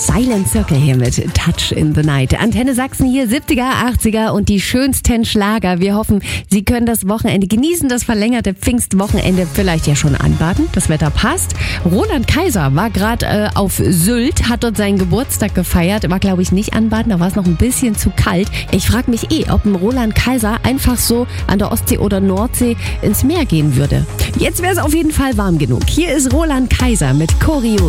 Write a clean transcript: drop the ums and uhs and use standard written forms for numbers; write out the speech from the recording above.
Silent Circle hier mit Touch in the Night. Antenne Sachsen hier, 70er, 80er und die schönsten Schlager. Wir hoffen, Sie können das Wochenende genießen, das verlängerte Pfingstwochenende, vielleicht ja schon anbaden. Das Wetter passt. Roland Kaiser war gerade auf Sylt, hat dort seinen Geburtstag gefeiert. War, glaube ich, nicht anbaden, da war es noch ein bisschen zu kalt. Ich frage mich ob ein Roland Kaiser einfach so an der Ostsee oder Nordsee ins Meer gehen würde. Jetzt wäre es auf jeden Fall warm genug. Hier ist Roland Kaiser mit Choreo.